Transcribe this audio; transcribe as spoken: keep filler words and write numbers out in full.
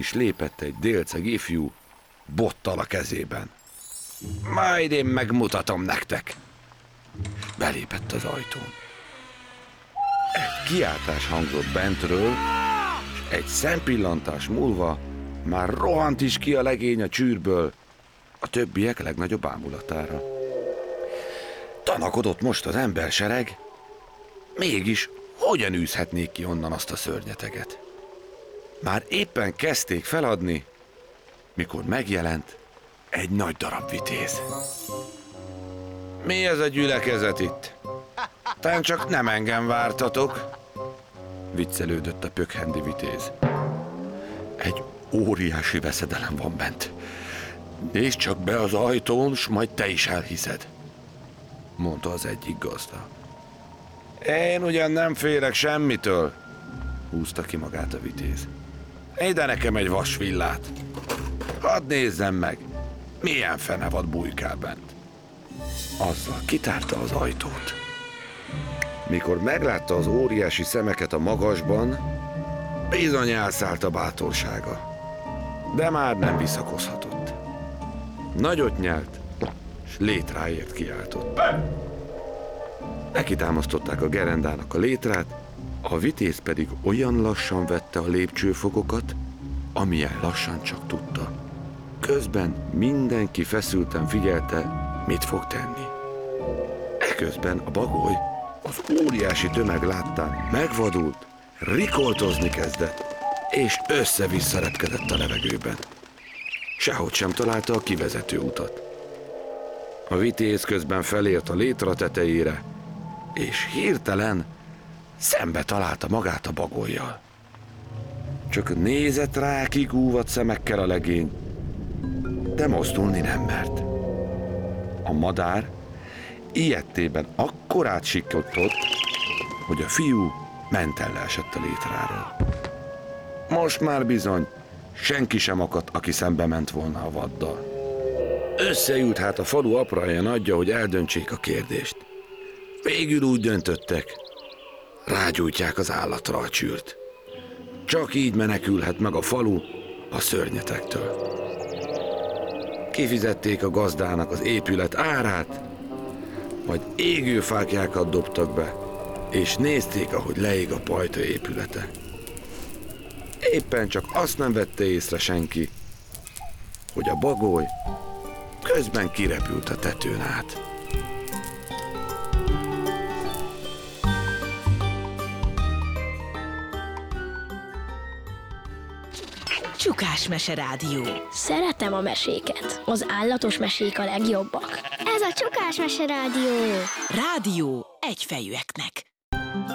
és lépett egy délceg ifjú, bottal a kezében. Majd én megmutatom nektek. Belépett az ajtón. Egy kiáltás hangzott bentről, és egy szempillantás múlva már rohant is ki a legény a csűrből, a többiek legnagyobb ámulatára. Tanakodott most az embersereg, mégis hogyan űzhetnék ki onnan azt a szörnyeteget? Már éppen kezdték feladni, mikor megjelent egy nagy darab vitéz. Mi ez a gyülekezet itt? Tán csak nem engem vártatok? Viccelődött a pökhendi vitéz. Egy óriási veszedelem van bent. Nézd csak be az ajtón, s majd te is elhiszed, mondta az egyik gazda. Én ugyan nem félek semmitől, húzta ki magát a vitéz. Ide nekem egy vasvillát. Hadd nézzem meg, milyen fenevad bujkál bent. Azzal kitárta az ajtót. Mikor meglátta az óriási szemeket a magasban, bizony elszállt a bátorsága. De már nem visszakozhatott. Nagyot nyelt, s létráért kiáltott. Nekitámasztották a gerendának a létrát, a vitéz pedig olyan lassan vette a lépcsőfokokat, amilyen lassan csak tudta. Közben mindenki feszülten figyelte, mit fog tenni. Eközben a bagoly az óriási tömeg láttán megvadult, rikoltozni kezdett, és össze-vissza repkedett a levegőben. Sehogy sem találta a kivezető utat. A vitéz közben felért a létra tetejére, és hirtelen szembe találta magát a bagollyal. Csak nézett rá kigúvat szemekkel a legény, de mozdulni nem mert. A madár ijedtében akkorát siklottott, hogy a fiú mentel leesett a létráról. Most már bizony senki sem akadt, aki szembe ment volna a vaddal. Összeült hát a falu apraja nagyja, hogy eldöntsék a kérdést. Végül úgy döntöttek, rágyújtják az állatra a csűrt. Csak így menekülhet meg a falu a szörnyetektől. Kifizették a gazdának az épület árát, majd égőfáklyákat dobtak be, és nézték, ahogy leég a pajta épülete. Éppen csak azt nem vette észre senki, hogy a bagoly közben kirepült a tetőn át. Csukás Mese Rádió. Szeretem a meséket. Az állatos mesék a legjobbak. Ez a Csukás Mese Rádió. Rádió egyfejűeknek.